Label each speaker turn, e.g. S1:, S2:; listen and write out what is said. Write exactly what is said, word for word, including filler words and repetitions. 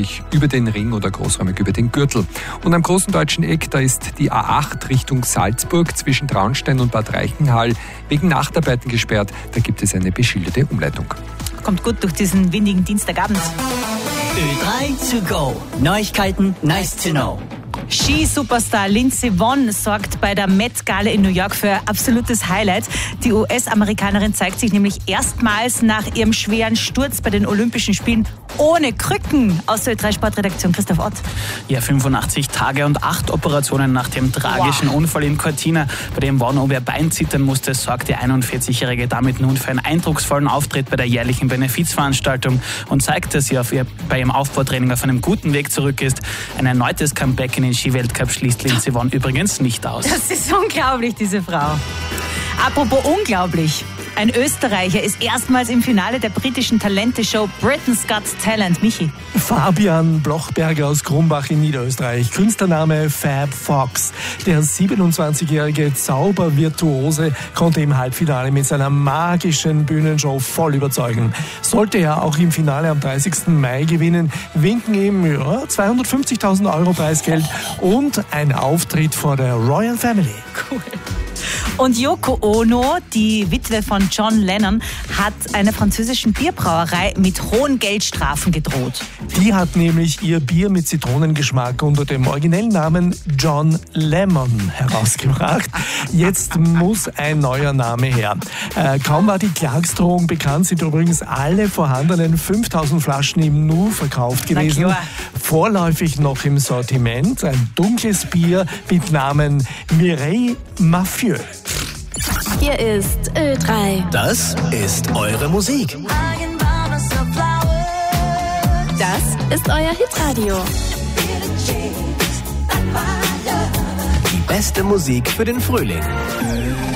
S1: großräumig über den Ring oder großräumig über den Gürtel. Und am großen deutschen Eck, da ist die A acht Richtung Salzburg zwischen Traunstein und Bad Reichenhall wegen Nachtarbeiten gesperrt. Da gibt es eine beschilderte Umleitung.
S2: Kommt gut durch diesen windigen Dienstagabend.
S3: Ö drei to go. Neuigkeiten, nice to know.
S2: Ski-Superstar Lindsey Vonn sorgt bei der Met-Gala in New York für ein absolutes Highlight. Die U S-Amerikanerin zeigt sich nämlich erstmals nach ihrem schweren Sturz bei den Olympischen Spielen ohne Krücken. Aus der Ö drei Sportredaktion Christoph Ott.
S4: Ja, fünfundachtzig Tage und acht Operationen nach dem tragischen wow. Unfall in Cortina, bei dem Vonn um ihr Bein zittern musste, sorgt die einundvierzigjährige damit nun für einen eindrucksvollen Auftritt bei der jährlichen Benefizveranstaltung und zeigt, dass sie auf ihr, bei ihrem Aufbautraining auf einem guten Weg zurück ist. Ein erneutes Comeback in den Ski-Weltcup schließt Lindsey Vonn übrigens nicht aus.
S2: Das ist unglaublich, diese Frau. Apropos unglaublich. Ein Österreicher ist erstmals im Finale der britischen Talente-Show Britain's Got Talent. Michi.
S5: Fabian Blochberger aus Grumbach in Niederösterreich. Künstlername Fab Fox. Der siebenundzwanzigjährige Zaubervirtuose konnte im Halbfinale mit seiner magischen Bühnenshow voll überzeugen. Sollte er auch im Finale am dreißigsten Mai gewinnen, winken ihm ja, zweihundertfünfzigtausend Euro Preisgeld und ein Auftritt vor der Royal Family.
S2: Cool. Und Yoko Ono, die Witwe von John Lennon, hat einer französischen Bierbrauerei mit hohen Geldstrafen gedroht.
S5: Die hat nämlich ihr Bier mit Zitronengeschmack unter dem originellen Namen John Lemon herausgebracht. Jetzt muss ein neuer Name her. Äh, kaum war die Klagsdrohung bekannt, sind übrigens alle vorhandenen fünftausend Flaschen im Nu verkauft gewesen. Vorläufig noch im Sortiment ein dunkles Bier mit Namen Mireille Mafieux.
S6: Hier ist Ö drei.
S3: Das ist eure Musik.
S6: Das ist euer Hitradio.
S3: Die beste Musik für den Frühling.